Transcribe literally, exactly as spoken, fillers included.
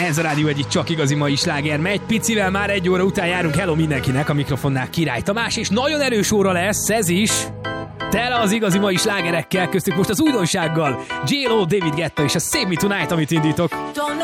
Ez a Rádió egyik csak igazi mai sláger megy. Picivel már egy óra után járunk. Hello mindenkinek, a mikrofonnál Király Tamás, és nagyon erős óra lesz ez is. Tele az igazi mai slágerekkel, köztük most az újdonsággal. J-Lo, David Guetta és a Save Me Tonight, amit indítok.